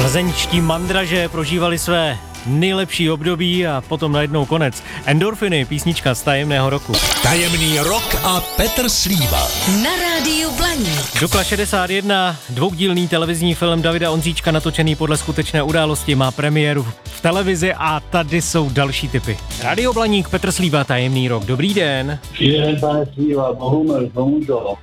Plzeňští mandraže prožívali své nejlepší období a potom najednou konec. Endorfiny, písnička z Tajemného roku. Tajemný rok a Petr Slíva. Na rádiu Blaník. Dukla 61, dvoudílný televizní film Davida Ondříčka natočený podle skutečné události má premiéru v televizi a tady jsou další tipy. Rádio Blaník, Petr Slíva, Tajemný rok. Dobrý den. Dobrý den, pane Slíva, bohužel.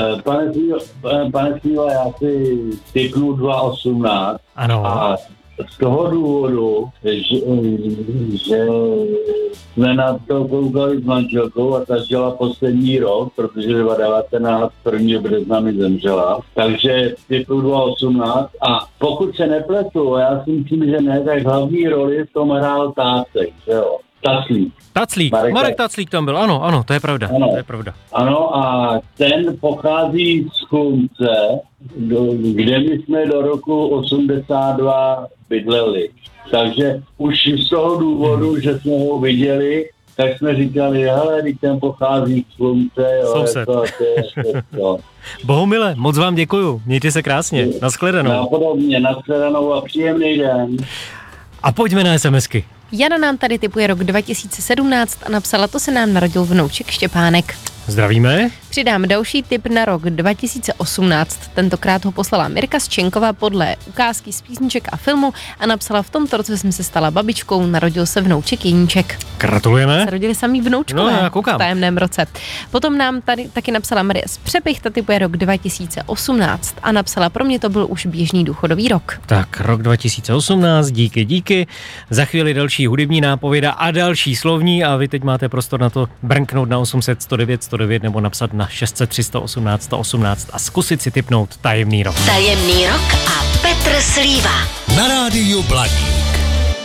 Pane Slíva, já si tipnu 2018. Ano. A z toho důvodu, že jsme na to koukali s manželkou a ta žila poslední rok, protože 2019 1. března mi zemřela. Takže tipnu 2018 a pokud se nepletu, já si myslím, že ne, tak hlavní roli v tom hrál Tácek, že jo? Taclík. Marek Taclík tam byl, ano, to je pravda. Ano. To je pravda. Ano, a ten pochází z Chlumce, kde my jsme do roku 82 bydleli. Takže už z toho důvodu, že jsme ho viděli, tak jsme říkali, hele, když ten pochází z Chlumce, jo, to. Bohumile, moc vám děkuju, mějte se krásně, nashledanou. Napodobně, nashledanou a příjemný den. A pojďme na SMSky. Jana nám tady tipuje rok 2017 a napsala, to se nám narodil vnouček Štěpánek. Zdravíme. Přidám další tip na rok 2018. Tentokrát ho poslala Mirka Zčenková podle ukázky z písniček a filmu a napsala, v tomto roce jsem se stala babičkou, narodil se vnouček Jeníček. Gratulujeme. Narodili samý vnoučkové v tajemném roce. Potom nám tady taky napsala Marie z Přepich, ta tipuje rok 2018 a napsala, pro mě to byl už běžný důchodový rok. Tak, rok 2018, díky. Za chvíli další hudební nápověda a další slovní a vy teď máte prostor na to brnknout na 800 109 109 nebo napsat na 600 318 118 a zkusit si tipnout Tajemný rok. Tajemný rok a Petr Slíva. Na rádiu Blaník.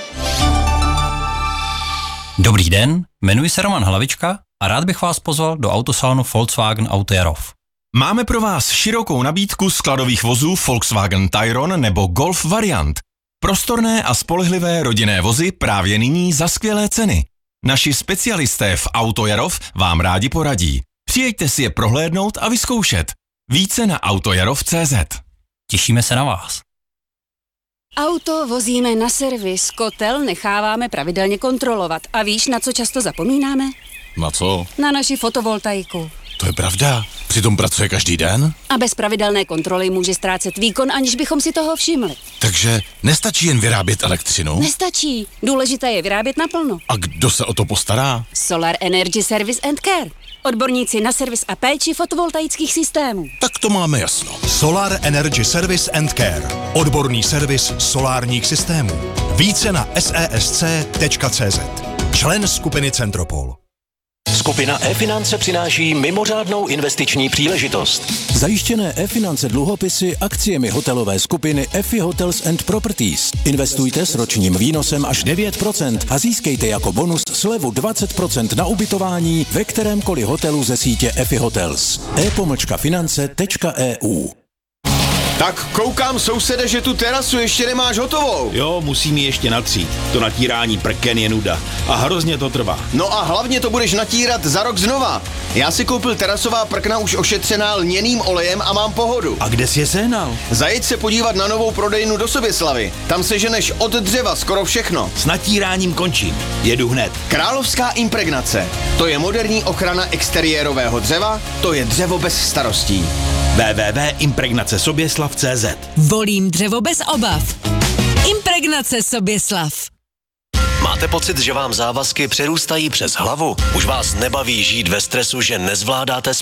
Dobrý den, jmenuji se Roman Hlavička a rád bych vás pozval do autosalonu Volkswagen Auto Jarov. Máme pro vás širokou nabídku skladových vozů Volkswagen Tayron nebo Golf variant. Prostorné a spolehlivé rodinné vozy právě nyní za skvělé ceny. Naši specialisté v Auto Jarov vám rádi poradí. Přijeďte si je prohlédnout a vyzkoušet. Více na autojarov.cz. Těšíme se na vás. Auto vozíme na servis, kotel necháváme pravidelně kontrolovat. A víš, na co často zapomínáme? Na co? Na naši fotovoltaiku. To je pravda. Přitom pracuje každý den? A bez pravidelné kontroly může ztrácet výkon, aniž bychom si toho všimli. Takže nestačí jen vyrábět elektřinu? Nestačí. Důležité je vyrábět naplno. A kdo se o to postará? Solar Energy Service and Care. Odborníci na servis a péči fotovoltaických systémů. Tak to máme jasno. Solar Energy Service and Care. Odborný servis solárních systémů. Více na sesc.cz. Člen skupiny Centropol. Skupina e-finance přináší mimořádnou investiční příležitost. Zajištěné e-finance dluhopisy akciemi hotelové skupiny EFI Hotels and Properties. Investujte s ročním výnosem až 9% a získejte jako bonus slevu 20% na ubytování ve kterémkoliv hotelu ze sítě EFI Hotels. e-finance.eu. Tak koukám, sousede, že tu terasu ještě nemáš hotovou. Jo, musím ji ještě natřít. To natírání prken je nuda. A hrozně to trvá. No a hlavně to budeš natírat za rok znova. Já si koupil terasová prkna už ošetřená lněným olejem a mám pohodu. A kde jsi je sehnal? Zajeď se podívat na novou prodejnu do Soběslavy. Tam seženeš od dřeva skoro všechno. S natíráním končím. Jedu hned. Královská impregnace. To je moderní ochrana exteriérového dřeva, to je dřevo bez starostí. www.impregnacesoběslav.cz. Volím dřevo bez obav. Impregnace Soběslav. Máte pocit, že vám závazky přerůstají přes hlavu? Už vás nebaví žít ve stresu, že nezvládáte